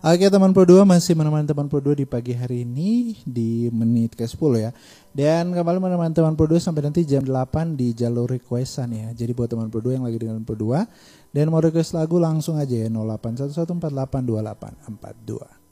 Oke teman Pro 2, masih menemani teman Pro 2 di pagi hari ini di menit ke-10 ya. Dan kembali menemani teman Pro 2 sampai nanti jam 8 di jalur requestan ya. Jadi buat teman Pro 2 yang lagi dengan Pro 2 dan mau request lagu langsung aja ya 0811482842.